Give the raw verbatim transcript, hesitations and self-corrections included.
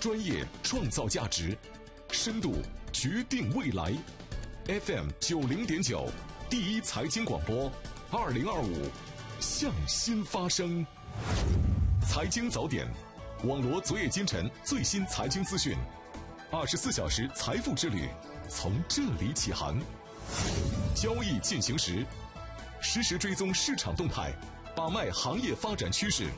专业创造价值，深度决定未来。F M 九零点九，第一财经广播，二零二五，向心发声。财经早点，网罗昨夜今晨最新财经资讯，二十四小时财富之旅从这里起航。交易进行时，实时追踪市场动态，把脉行业发展趋势，